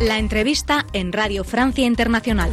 La entrevista en Radio Francia Internacional.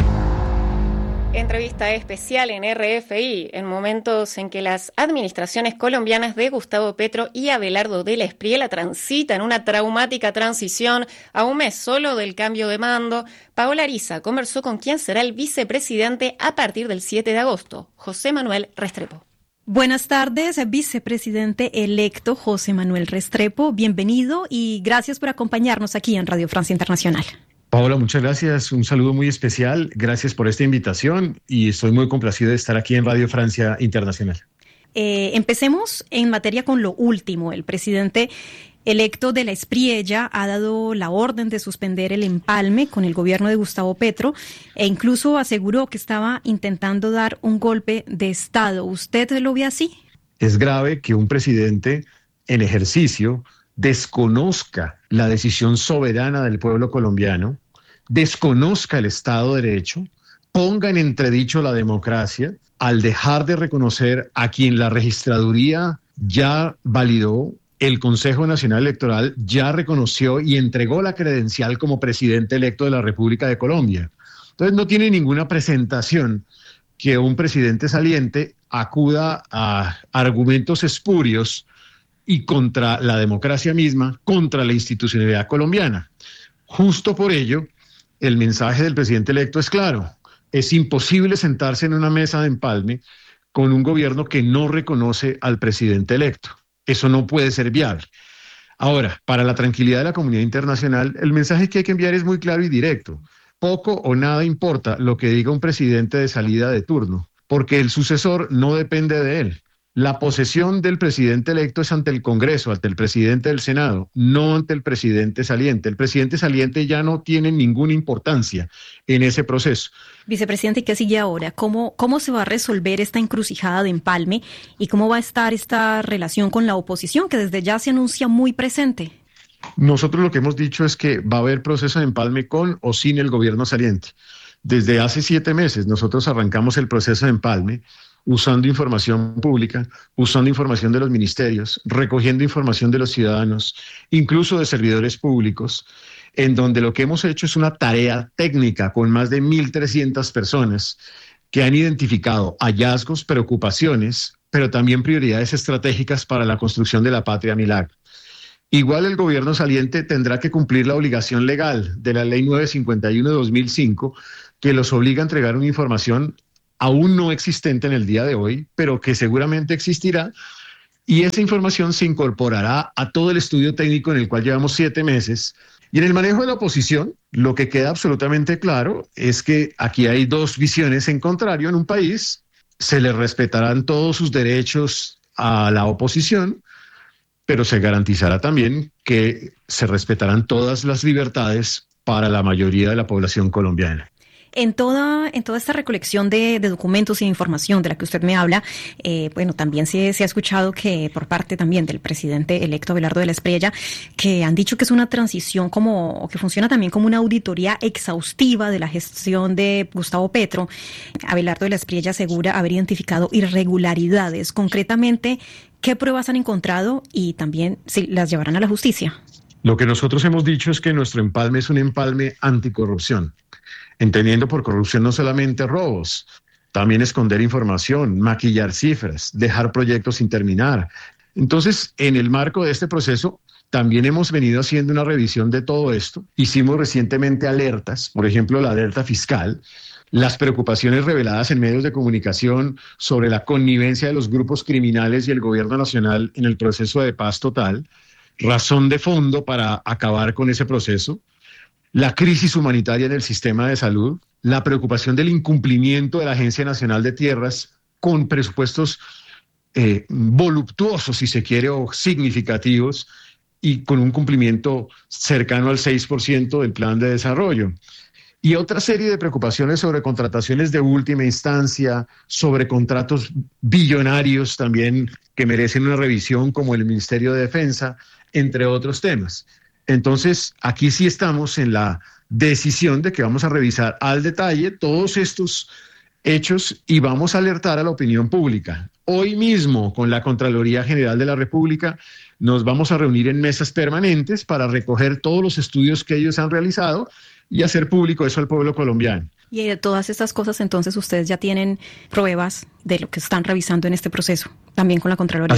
Entrevista especial en RFI, en momentos en que las administraciones colombianas de Gustavo Petro y Abelardo de la Espriella transitan una traumática transición a un mes solo del cambio de mando. Paola Ariza conversó con quien será el vicepresidente a partir del 7 de agosto, José Manuel Restrepo. Buenas tardes, vicepresidente electo José Manuel Restrepo. Bienvenido y gracias por acompañarnos aquí en Radio Francia Internacional. Paola, muchas gracias. Un saludo muy especial. Gracias por esta invitación y estoy muy complacido de estar aquí en Radio Francia Internacional. Empecemos en materia con lo último. El presidente electo de la Espriella ha dado la orden de suspender el empalme con el gobierno de Gustavo Petro e incluso aseguró que estaba intentando dar un golpe de Estado. ¿Usted lo ve así? Es grave que un presidente en ejercicio desconozca la decisión soberana del pueblo colombiano, desconozca el Estado de Derecho, ponga en entredicho la democracia al dejar de reconocer a quien la registraduría ya validó, el Consejo Nacional Electoral ya reconoció y entregó la credencial como presidente electo de la República de Colombia. Entonces no tiene ninguna presentación que un presidente saliente acuda a argumentos espurios y contra la democracia misma, contra la institucionalidad colombiana. Justo por ello, el mensaje del presidente electo es claro. Es imposible sentarse en una mesa de empalme con un gobierno que no reconoce al presidente electo. Eso no puede ser viable. Ahora, para la tranquilidad de la comunidad internacional, el mensaje que hay que enviar es muy claro y directo. Poco o nada importa lo que diga un presidente de salida de turno, porque el sucesor no depende de él. La posesión del presidente electo es ante el Congreso, ante el presidente del Senado, no ante el presidente saliente. El presidente saliente ya no tiene ninguna importancia en ese proceso. Vicepresidente, ¿qué sigue ahora? ¿Cómo se va a resolver esta encrucijada de empalme y cómo va a estar esta relación con la oposición que desde ya se anuncia muy presente? Nosotros lo que hemos dicho es que va a haber proceso de empalme con o sin el gobierno saliente. Desde hace 7 meses nosotros arrancamos el proceso de empalme usando información pública, usando información de los ministerios, recogiendo información de los ciudadanos, incluso de servidores públicos, en donde lo que hemos hecho es una tarea técnica con más de 1.300 personas que han identificado hallazgos, preocupaciones, pero también prioridades estratégicas para la construcción de la patria milagro. Igual el gobierno saliente tendrá que cumplir la obligación legal de la Ley 951 de 2005, que los obliga a entregar una información aún no existente en el día de hoy, pero que seguramente existirá, y esa información se incorporará a todo el estudio técnico en el cual llevamos 7 meses. Y en el manejo de la oposición, lo que queda absolutamente claro es que aquí hay 2 visiones en contrario en un país. Se le respetarán todos sus derechos a la oposición, pero se garantizará también que se respetarán todas las libertades para la mayoría de la población colombiana. En toda esta recolección de documentos y de información de la que usted me habla, también se ha escuchado que por parte también del presidente electo Abelardo de la Espriella, que han dicho que es una transición que funciona también como una auditoría exhaustiva de la gestión de Gustavo Petro. Abelardo de la Espriella asegura haber identificado irregularidades. Concretamente, ¿qué pruebas han encontrado y también si las llevarán a la justicia? Lo que nosotros hemos dicho es que nuestro empalme es un empalme anticorrupción, entendiendo por corrupción no solamente robos, también esconder información, maquillar cifras, dejar proyectos sin terminar. Entonces, en el marco de este proceso, también hemos venido haciendo una revisión de todo esto. Hicimos recientemente alertas, por ejemplo, la alerta fiscal, las preocupaciones reveladas en medios de comunicación sobre la connivencia de los grupos criminales y el gobierno nacional en el proceso de paz total, razón de fondo para acabar con ese proceso, la crisis humanitaria en el sistema de salud, la preocupación del incumplimiento de la Agencia Nacional de Tierras con presupuestos voluptuosos, si se quiere, o significativos, y con un cumplimiento cercano al 6% del plan de desarrollo. Y otra serie de preocupaciones sobre contrataciones de última instancia, sobre contratos billonarios también que merecen una revisión, como el Ministerio de Defensa, entre otros temas. Entonces, aquí sí estamos en la decisión de que vamos a revisar al detalle todos estos hechos y vamos a alertar a la opinión pública. Hoy mismo, con la Contraloría General de la República, nos vamos a reunir en mesas permanentes para recoger todos los estudios que ellos han realizado y hacer público eso al pueblo colombiano. Y de todas estas cosas, entonces, ustedes ya tienen pruebas de lo que están revisando en este proceso, también con la Contraloría.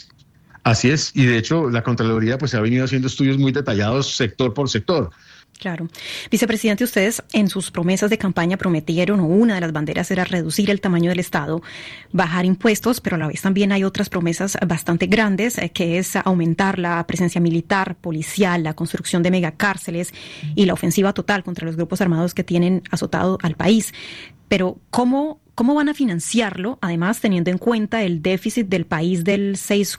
Así es. Y de hecho, la Contraloría pues ha venido haciendo estudios muy detallados sector por sector. Claro. Vicepresidente, ustedes en sus promesas de campaña prometieron, o una de las banderas era reducir el tamaño del Estado, bajar impuestos, pero a la vez también hay otras promesas bastante grandes, que es aumentar la presencia militar, policial, la construcción de megacárceles y la ofensiva total contra los grupos armados que tienen azotado al país. Pero ¿cómo van a financiarlo, además teniendo en cuenta el déficit del país del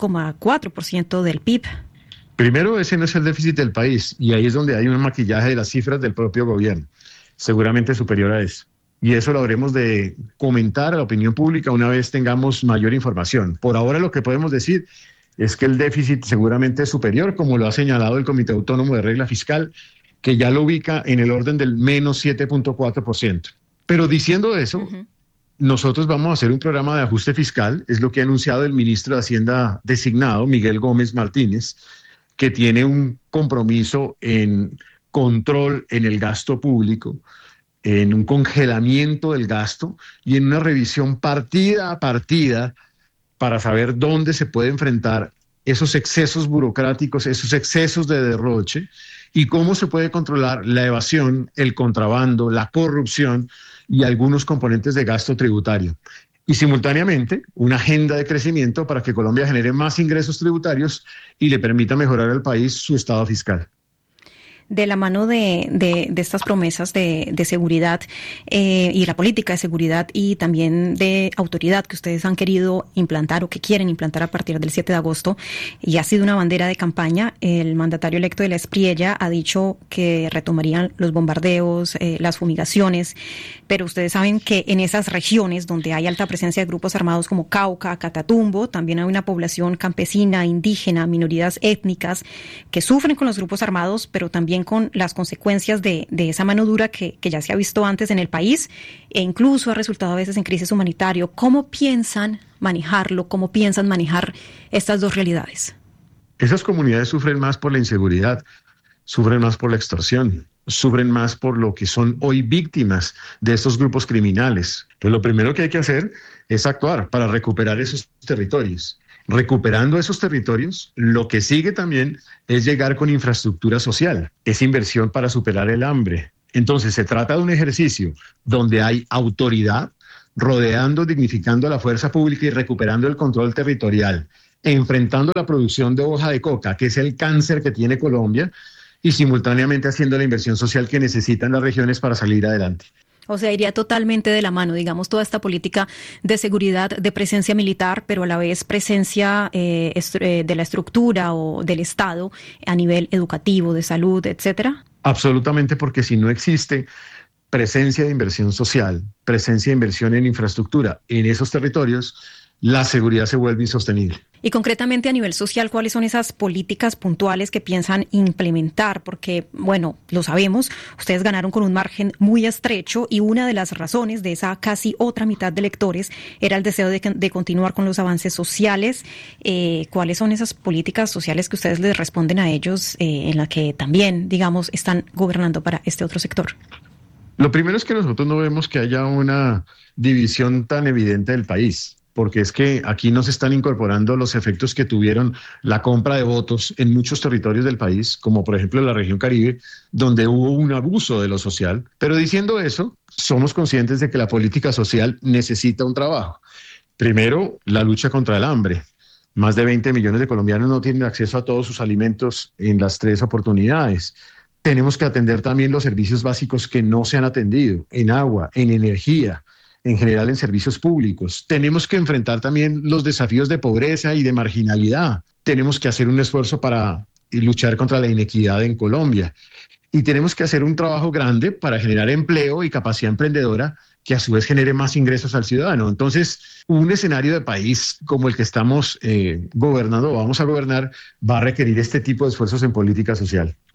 6,4% del PIB? Primero, ese no es el déficit del país, y ahí es donde hay un maquillaje de las cifras del propio gobierno, seguramente superior a eso. Y eso lo habremos de comentar a la opinión pública una vez tengamos mayor información. Por ahora lo que podemos decir es que el déficit seguramente es superior, como lo ha señalado el Comité Autónomo de Regla Fiscal, que ya lo ubica en el orden del menos 7,4%. Pero diciendo eso, nosotros vamos a hacer un programa de ajuste fiscal, es lo que ha anunciado el ministro de Hacienda designado, Miguel Gómez Martínez, que tiene un compromiso en control en el gasto público, en un congelamiento del gasto y en una revisión partida a partida para saber dónde se puede enfrentar esos excesos burocráticos, esos excesos de derroche y cómo se puede controlar la evasión, el contrabando, la corrupción y algunos componentes de gasto tributario. Y simultáneamente una agenda de crecimiento para que Colombia genere más ingresos tributarios y le permita mejorar al país su estado fiscal. De la mano de estas promesas de seguridad y la política de seguridad y también de autoridad que ustedes han querido implantar o que quieren implantar a partir del 7 de agosto, y ha sido una bandera de campaña, el mandatario electo de la Espriella ha dicho que retomarían los bombardeos, las fumigaciones, pero ustedes saben que en esas regiones donde hay alta presencia de grupos armados como Cauca, Catatumbo, también hay una población campesina, indígena, minorías étnicas que sufren con los grupos armados, pero también con las consecuencias de esa mano dura que ya se ha visto antes en el país e incluso ha resultado a veces en crisis humanitaria. ¿Cómo piensan manejarlo? ¿Cómo piensan manejar estas dos realidades? Esas comunidades sufren más por la inseguridad, sufren más por la extorsión, sufren más por lo que son hoy víctimas de estos grupos criminales. Entonces, lo primero que hay que hacer es actuar para recuperar esos territorios. Recuperando esos territorios, lo que sigue también es llegar con infraestructura social, es inversión para superar el hambre. Entonces se trata de un ejercicio donde hay autoridad rodeando, dignificando a la fuerza pública y recuperando el control territorial, enfrentando la producción de hoja de coca, que es el cáncer que tiene Colombia, y simultáneamente haciendo la inversión social que necesitan las regiones para salir adelante. O sea, iría totalmente de la mano, digamos, toda esta política de seguridad, de presencia militar, pero a la vez presencia de la estructura o del Estado a nivel educativo, de salud, etcétera. Absolutamente, porque si no existe presencia de inversión social, presencia de inversión en infraestructura en esos territorios, la seguridad se vuelve insostenible. Y concretamente a nivel social, ¿cuáles son esas políticas puntuales que piensan implementar? Porque, bueno, lo sabemos, ustedes ganaron con un margen muy estrecho y una de las razones de esa casi otra mitad de electores era el deseo de continuar con los avances sociales. ¿Cuáles son esas políticas sociales que ustedes les responden a ellos en la que también, digamos, están gobernando para este otro sector? Lo primero es que nosotros no vemos que haya una división tan evidente del país, porque es que aquí no se están incorporando los efectos que tuvieron la compra de votos en muchos territorios del país, como por ejemplo en la región Caribe, donde hubo un abuso de lo social. Pero diciendo eso, somos conscientes de que la política social necesita un trabajo. Primero, la lucha contra el hambre. Más de 20 millones de colombianos no tienen acceso a todos sus alimentos en las 3 oportunidades. Tenemos que atender también los servicios básicos que no se han atendido, en agua, en energía, en general en servicios públicos. Tenemos que enfrentar también los desafíos de pobreza y de marginalidad. Tenemos que hacer un esfuerzo para luchar contra la inequidad en Colombia. Y tenemos que hacer un trabajo grande para generar empleo y capacidad emprendedora que a su vez genere más ingresos al ciudadano. Entonces, un escenario de país como el que estamos gobernando o vamos a gobernar va a requerir este tipo de esfuerzos en política social.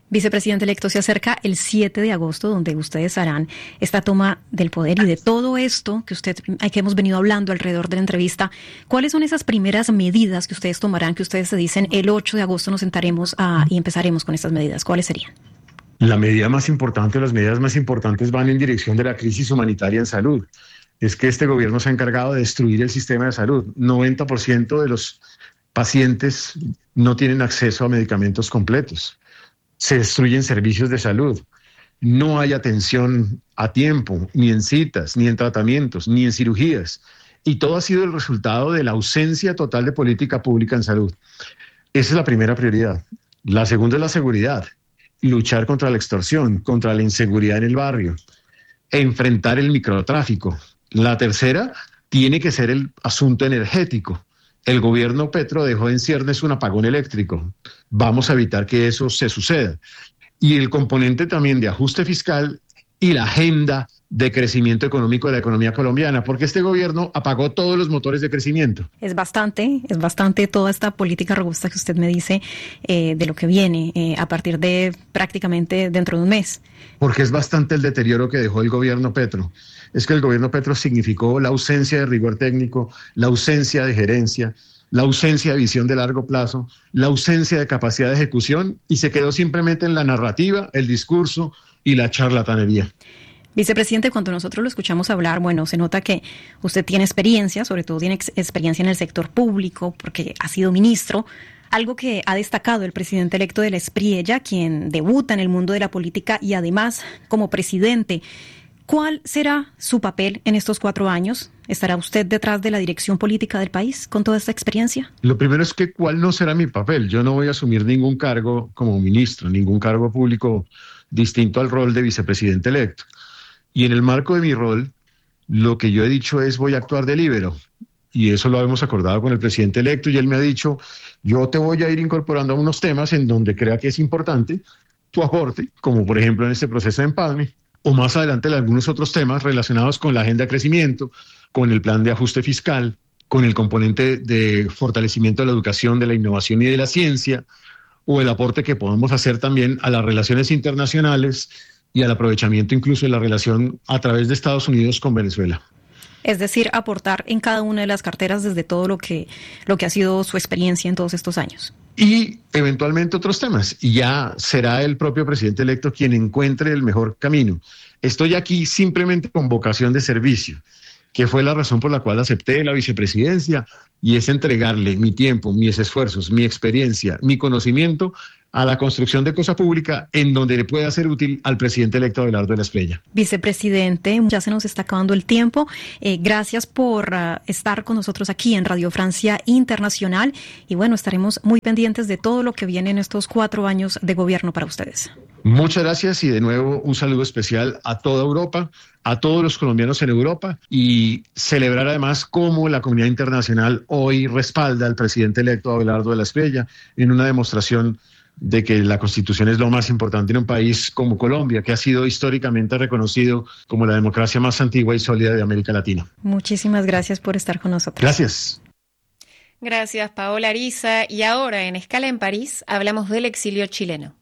Vicepresidente electo, se acerca el 7 de agosto, donde ustedes harán esta toma del poder, y de todo esto que hemos venido hablando alrededor de la entrevista, ¿cuáles son esas primeras medidas que ustedes tomarán, que ustedes se dicen el 8 de agosto nos sentaremos y empezaremos con estas medidas? ¿Cuáles serían? La medida más importante, las medidas más importantes van en dirección de la crisis humanitaria en salud. Es que este gobierno se ha encargado de destruir el sistema de salud. 90% de los pacientes no tienen acceso a medicamentos completos. Se destruyen servicios de salud. No hay atención a tiempo, ni en citas, ni en tratamientos, ni en cirugías. Y todo ha sido el resultado de la ausencia total de política pública en salud. Esa es la primera prioridad. La segunda es la seguridad. Luchar contra la extorsión, contra la inseguridad en el barrio, enfrentar el microtráfico. La tercera tiene que ser el asunto energético. El gobierno Petro dejó en ciernes un apagón eléctrico. Vamos a evitar que eso se suceda. Y el componente también de ajuste fiscal y la agenda de crecimiento económico de la economía colombiana, porque este gobierno apagó todos los motores de crecimiento. Es bastante toda esta política robusta que usted me dice de lo que viene a partir de prácticamente dentro de un mes. Porque es bastante el deterioro que dejó el gobierno Petro. Es que el gobierno Petro significó la ausencia de rigor técnico, la ausencia de gerencia, la ausencia de visión de largo plazo, la ausencia de capacidad de ejecución, y se quedó simplemente en la narrativa, el discurso y la charlatanería. Vicepresidente, cuando nosotros lo escuchamos hablar, bueno, se nota que usted tiene experiencia, sobre todo tiene experiencia en el sector público, porque ha sido ministro. Algo que ha destacado el presidente electo de la Espriella, quien debuta en el mundo de la política y además como presidente. ¿Cuál será su papel en estos 4 años? ¿Estará usted detrás de la dirección política del país con toda esta experiencia? Lo primero es que ¿cuál no será mi papel? Yo no voy a asumir ningún cargo como ministro, ningún cargo público distinto al rol de vicepresidente electo. Y en el marco de mi rol, lo que yo he dicho es voy a actuar de líbero. Y eso lo hemos acordado con el presidente electo, y él me ha dicho, yo te voy a ir incorporando a unos temas en donde crea que es importante tu aporte, como por ejemplo en este proceso de empalme, o más adelante en algunos otros temas relacionados con la agenda de crecimiento, con el plan de ajuste fiscal, con el componente de fortalecimiento de la educación, de la innovación y de la ciencia, o el aporte que podemos hacer también a las relaciones internacionales y al aprovechamiento incluso de la relación a través de Estados Unidos con Venezuela. Es decir, aportar en cada una de las carteras desde todo lo que ha sido su experiencia en todos estos años. Y eventualmente otros temas. Y ya será el propio presidente electo quien encuentre el mejor camino. Estoy aquí simplemente con vocación de servicio, que fue la razón por la cual acepté la vicepresidencia, y es entregarle mi tiempo, mis esfuerzos, mi experiencia, mi conocimiento a la construcción de cosa pública en donde le pueda ser útil al presidente electo Abelardo de la Espriella. Vicepresidente, ya se nos está acabando el tiempo. Gracias por estar con nosotros aquí en Radio Francia Internacional, y bueno, estaremos muy pendientes de todo lo que viene en estos 4 años de gobierno para ustedes. Muchas gracias, y de nuevo un saludo especial a toda Europa, a todos los colombianos en Europa, y celebrar además cómo la comunidad internacional hoy respalda al presidente electo Abelardo de la Espriella en una demostración de que la Constitución es lo más importante en un país como Colombia, que ha sido históricamente reconocido como la democracia más antigua y sólida de América Latina. Muchísimas gracias por estar con nosotros. Gracias. Gracias, Paola Ariza. Y ahora, en Escala en París, hablamos del exilio chileno.